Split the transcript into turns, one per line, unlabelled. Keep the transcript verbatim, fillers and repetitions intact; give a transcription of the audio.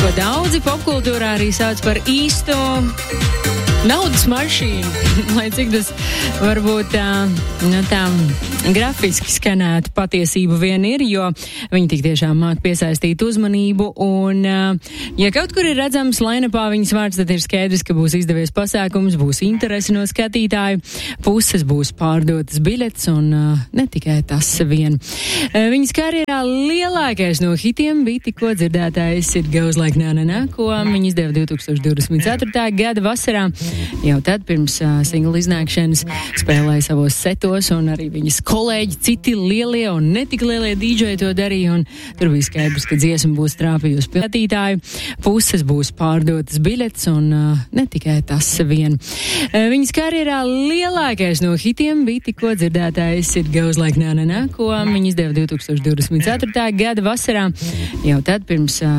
ko daudzi popkultūrā arī sauc par īsto naudas mašīnu, lai cik tas varbūt tā, nu, tā grafiski skanētu, patiesība vien ir, jo viņi tik tiešām māk piesaistīt uzmanību, un ja kaut kur ir redzams line-upā viņas vārds, tad ir skaidrs, ka būs izdevies pasākums, būs interesi no skatītāju puses, būs pārdotas biļetes, un ne tikai tas vien. Viņas karjerā lielākais no hitiem bija tikko dzirdētājs It Goes Like Na Na Na, ko viņi izdeva divtūkstoš divdesmit ceturtā gada vasarā. Jau tad pirms uh, singla iznākšanas spēlēja savos setos, un arī viņas kolēģi, citi lielie un netik lielie dīdžeji to darīja, un tur bija skaidrs, ka dziesma būs trāpījusi skatītāju puses, būs pārdotas biļetes, un uh, ne tikai tas vien. Uh, viņas karjerā lielākais no hitiem bija tikko dzirdētājs It Goes Like Na Na Na, ko viņi izdeva divtūkstoš divdesmit ceturtā gada vasarā. Jau tad pirms uh,